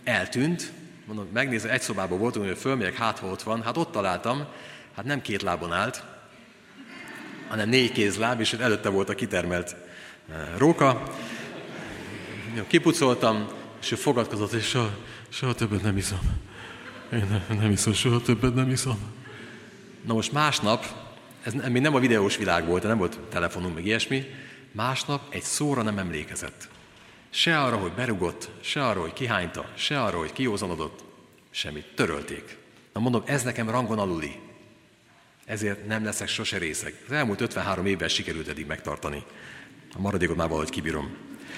eltűnt, mondom, megnézem, egy szobában voltunk, hogy fölmegyek, hát ott van, hát ott találtam, hát nem 2 lábon állt, hanem 4 kézláb, és előtte volt a kitermelt róka. Kipucoltam, és ő fogadkozott, és soha többet nem iszom. Én nem iszom, soha többet nem iszom. Na most másnap, ez még nem a videós világ volt, nem volt telefonunk, meg ilyesmi, másnap egy szóra nem emlékezett. Se arra, hogy berugott, se arra, hogy kihányta, se arra, hogy kiózanodott, semmit. Törölték. Na mondom, ez nekem rangon aluli. Ezért nem leszek sose részeg. Az elmúlt 53 évben sikerült eddig megtartani. A maradékot már valahogy kibírom.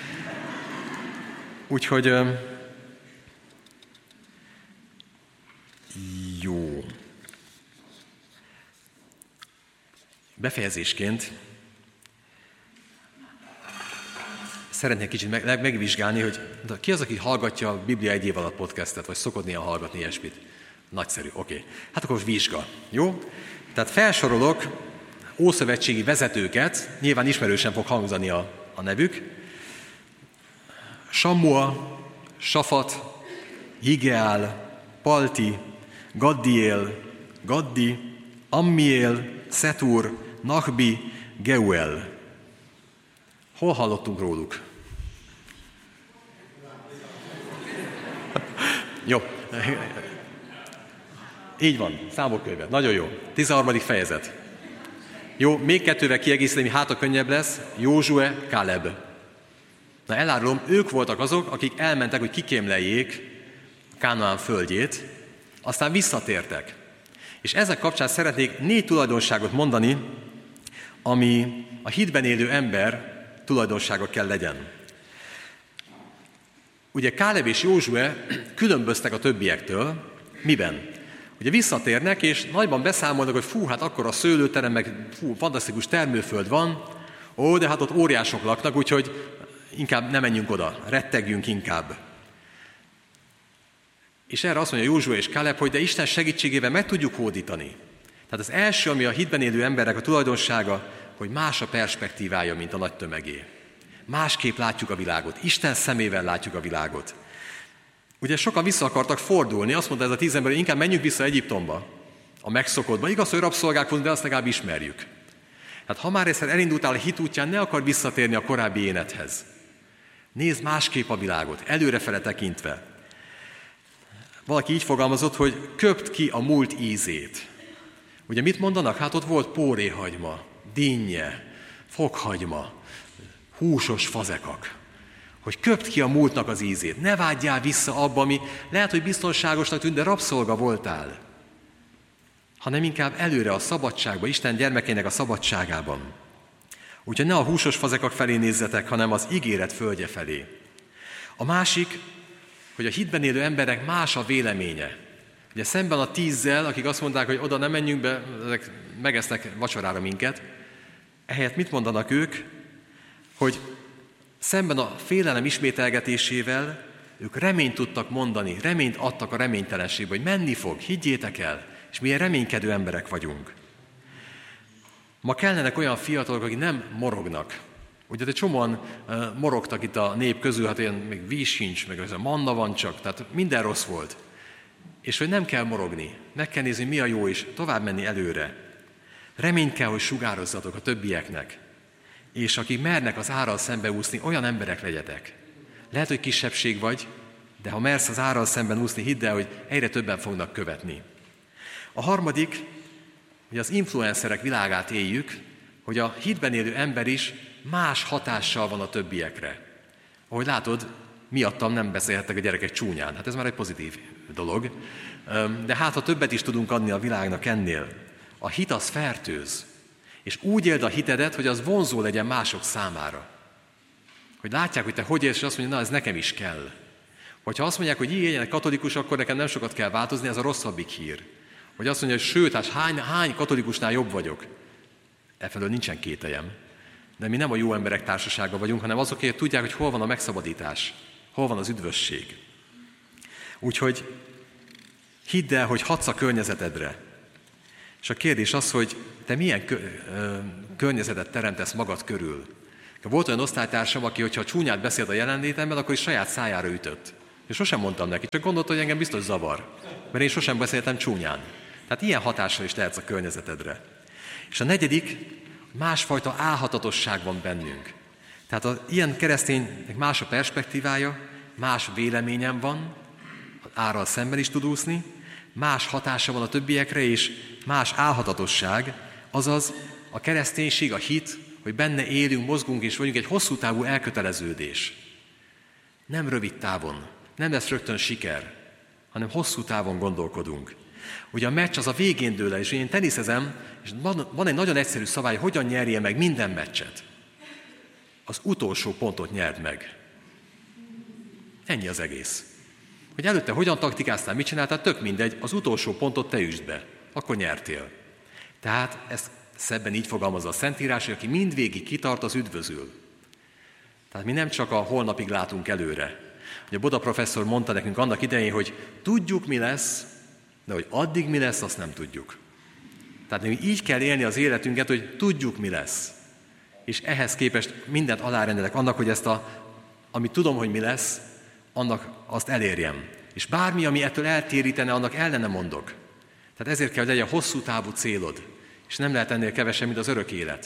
Úgyhogy jó. Befejezésként szeretnék kicsit megvizsgálni, hogy ki az, aki hallgatja a Biblia egy év alatt podcastet, vagy szokott néha hallgatni ilyesmit. Nagyszerű, oké. Hát akkor vizsga, jó? Tehát felsorolok ószövetségi vezetőket, nyilván ismerősen fog hangzani a nevük. Sammua, Safat, Higeál, Palti, Gaddiél, Gaddi, Ammiél, Szetur, Nahbi, Geuel. Hol hallottunk róluk? Jó. Így van, Számokkönyve. Nagyon jó. 13. fejezet. Jó, még 2-vel kiegészíteni, hát a könnyebb lesz. Józsue, Káleb. Na elárulom, ők voltak azok, akik elmentek, hogy kikémleljék Kánaán földjét, aztán visszatértek. És ezek kapcsán szeretnék 4 tulajdonságot mondani, ami a hitben élő ember tulajdonsága kell legyen. Ugye Káleb és Józsue különböztek a többiektől. Miben? Ugye visszatérnek, és nagyban beszámolnak, hogy fú, hát akkor a szőlőterem, meg fú, fantasztikus termőföld van, de hát ott óriások laknak, úgyhogy inkább nem menjünk oda, rettegjünk inkább. És erre azt mondja Józsue és Káleb, hogy de Isten segítségével meg tudjuk hódítani. Tehát az első, ami a hitben élő emberek a tulajdonsága, hogy más a perspektívája, mint a nagy tömegé. Másképp látjuk a világot, Isten szemével látjuk a világot. Ugye sokan vissza akartak fordulni, azt mondta ez a 10 ember, hogy inkább menjünk vissza Egyiptomba, a megszokottba. Igaz, hogy rabszolgák voltunk, de azt legalább ismerjük. Hát ha már egyszer elindultál a hit útján, ne akar visszatérni a korábbi énedhez. Nézd másképp a világot, előrefele tekintve. Valaki így fogalmazott, hogy köpt ki a múlt ízét. Ugye mit mondanak? Hát ott volt póréhagyma, dinnye, fokhagyma, húsos fazekak. Hogy köpt ki a múltnak az ízét. Ne vágyjál vissza abba, ami lehet, hogy biztonságosnak tűnt, de rabszolga voltál. Hanem inkább előre a szabadságba, Isten gyermekének a szabadságában. Úgyhogy ne a húsos fazekak felé nézzetek, hanem az ígéret földje felé. A másik, hogy a hitben élő emberek más a véleménye. Ugye szemben a 10-zel, akik azt mondták, hogy oda nem menjünk be, ezek megesznek vacsorára minket, ehelyett mit mondanak ők? Hogy szemben a félelem ismételgetésével ők reményt tudtak mondani, reményt adtak a reménytelenségbe, hogy menni fog, higgyétek el, és milyen reménykedő emberek vagyunk. Ma kellenek olyan fiatalok, akik nem morognak. Ugye egy csomóan morogtak itt a nép közül, hát ilyen még víz sincs, meg ez a manna van csak, tehát minden rossz volt. És hogy nem kell morogni, meg kell nézni, mi a jó, és tovább menni előre. Reményt kell, hogy sugározzatok a többieknek. És akik mernek az árral szembeúszni, olyan emberek legyetek. Lehet, hogy kisebbség vagy, de ha mersz az árral szemben úszni, hidd el, hogy egyre többen fognak követni. A harmadik, hogy az influencerek világát éljük, hogy a hitben élő ember is más hatással van a többiekre. Ahogy látod, miattam nem beszélhettek a gyerekek csúnyán. Hát ez már egy pozitív dolog. De hát, ha többet is tudunk adni a világnak ennél, a hit az fertőz. És úgy éld a hitedet, hogy az vonzó legyen mások számára. Hogy látják, hogy te hogy élsz, és azt mondja, na ez nekem is kell. Hogyha azt mondják, hogy így éljenek katolikus, akkor nekem nem sokat kell változni, ez a rosszabbik hír. Hogy azt mondja, hogy sőt, hát hány katolikusnál jobb vagyok. Efelől nincsen kételjem. De mi nem a jó emberek társasága vagyunk, hanem azok, akik tudják, hogy hol van a megszabadítás, hol van az üdvösség. Úgyhogy hidd el, hogy hatsz a környezetedre. És a kérdés az, hogy te milyen környezetet teremtesz magad körül. Volt olyan osztálytársam, aki, hogyha csúnyát beszélt a jelenlétemben, akkor is saját szájára ütött. És sosem mondtam neki, csak gondolta, hogy engem biztos zavar, mert én sosem beszéltem csúnyán. Tehát ilyen hatással is lehetsz a környezetedre. És a negyedik, másfajta álhatatosság van bennünk. Tehát az ilyen kereszténynek más a perspektívája, más véleményem van, árral szemben is tud úszni, más hatása van a többiekre, és más álhatatosság, azaz a kereszténység, a hit, hogy benne élünk, mozgunk és vagyunk, egy hosszú távú elköteleződés. Nem rövid távon, nem lesz rögtön siker, hanem hosszú távon gondolkodunk. Ugye a meccs az a végén dől el, és én teniszezem, és van egy nagyon egyszerű szabály, hogyan nyerje meg minden meccset. Az utolsó pontot nyerd meg. Ennyi az egész. Hogy előtte hogyan taktikáztál, mit csináltál, tök mindegy, az utolsó pontot te üsd be, akkor nyertél. Tehát ezt szebben így fogalmazza a Szentírás, hogy aki mindvégig kitart, az üdvözül. Tehát mi nem csak a holnapig látunk előre. Ugye Boda professzor mondta nekünk annak idején, hogy tudjuk, mi lesz, de hogy addig mi lesz, azt nem tudjuk. Tehát mi így kell élni az életünket, hogy tudjuk, mi lesz. És ehhez képest mindent alárendelek annak, hogy amit tudom, hogy mi lesz, annak azt elérjem. És bármi, ami ettől eltérítene, annak ellene mondok. Tehát ezért kell, hogy legyen hosszú távú célod. És nem lehet ennél kevesebb, mint az örök élet.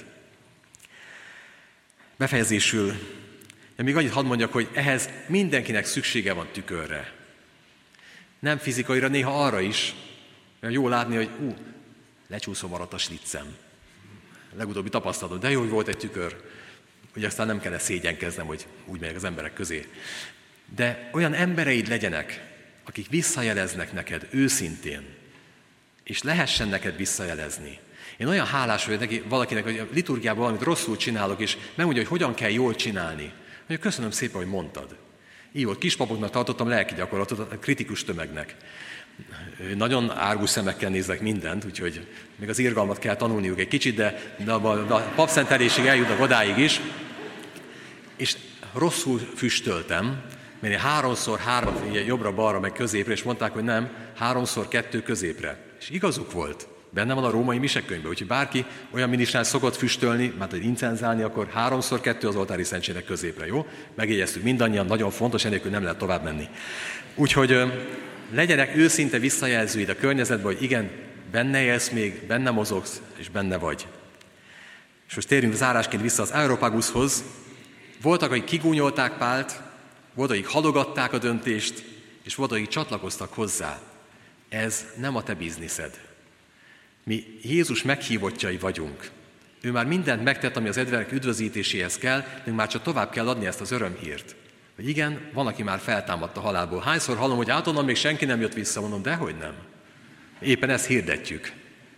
Befejezésül, még annyit hadd mondjak, hogy ehhez mindenkinek szüksége van tükörre. Nem fizikaira, néha arra is, mert jó látni, hogy lecsúszva maradt a sliccem. Legutóbbi tapasztalatom, de jó, hogy volt egy tükör, hogy aztán nem kellene szégyenkeznem, hogy úgy megyek az emberek közé. De olyan embereid legyenek, akik visszajeleznek neked őszintén, és lehessen neked visszajelezni. Én olyan hálás vagyok valakinek, hogy a liturgiában valamit rosszul csinálok, és megmondja, hogy hogyan kell jól csinálni. Mondja, köszönöm szépen, hogy mondtad. Így volt, kispapoknak tartottam lelki gyakorlatot a kritikus tömegnek. Nagyon árgus szemekkel néznek mindent, úgyhogy még az irgalmat kell tanulniuk egy kicsit, de a papszentelésig eljutnak odáig is. És rosszul füstöltem, mert én 3x3 jobbra-balra meg középre, és mondták, hogy nem, 3x2 középre. És igazuk volt. Benne van a római misekönyvben, úgyhogy bárki olyan minisztrál szokott füstölni, mert hogy incenzálni, akkor 3x2 az oltári szentségnek középre, jó? Megjegyeztük mindannyian, nagyon fontos, enélkül nem lehet tovább menni. Úgyhogy legyenek őszinte visszajelzőid a környezetben, hogy igen, benne élsz még, benne mozogsz, és benne vagy. És most térjünk zárásként vissza az Areopagushoz. Voltak, akik kigúnyolták Pált, voltak, akik halogatták a döntést, és voltak, akik csatlakoztak hozzá. Ez nem a te bizniszed. Mi Jézus meghívottjai vagyunk. Ő már mindent megtett, ami az emberek üdvözítéséhez kell, de már csak tovább kell adni ezt az örömhírt. Hogy igen, van, aki már feltámadt a halálból. Hányszor hallom, hogy onnan még senki nem jött vissza, mondom, dehogy nem. Éppen ezt hirdetjük.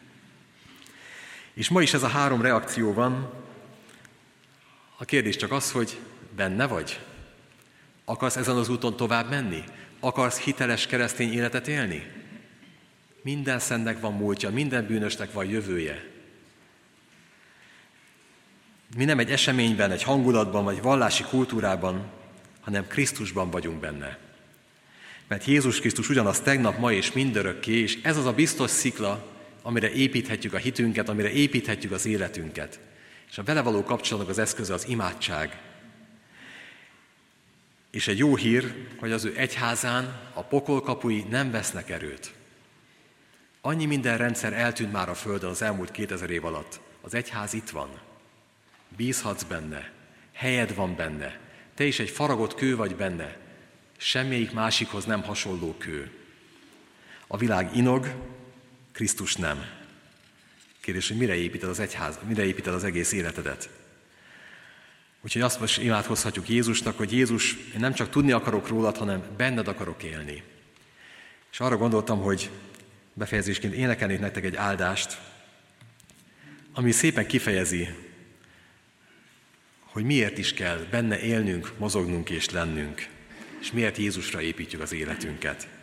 És ma is ez a 3 reakció van. A kérdés csak az, hogy benne vagy? Akarsz ezen az úton tovább menni? Akarsz hiteles keresztény életet élni? Minden szentnek van múltja, minden bűnösnek van jövője. Mi nem egy eseményben, egy hangulatban, vagy vallási kultúrában, hanem Krisztusban vagyunk benne. Mert Jézus Krisztus ugyanaz tegnap, ma és mindörökké, és ez az a biztos szikla, amire építhetjük a hitünket, amire építhetjük az életünket. És a vele való kapcsolatnak az eszköze az imádság. És egy jó hír, hogy az ő egyházán a pokol kapui nem vesznek erőt. Annyi minden rendszer eltűnt már a Földön az elmúlt 2000 év alatt. Az egyház itt van. Bízhatsz benne. Helyed van benne. Te is egy faragott kő vagy benne. Semmelyik másikhoz nem hasonló kő. A világ inog, Krisztus nem. Kérdés, hogy mire építed az egyház, mire építed az egész életedet? Úgyhogy azt most imádkozhatjuk Jézusnak, hogy Jézus, én nem csak tudni akarok rólad, hanem benned akarok élni. És arra gondoltam, hogy befejezésként énekelnék nektek egy áldást, ami szépen kifejezi, hogy miért is kell benne élnünk, mozognunk és lennünk, és miért Jézusra építjük az életünket.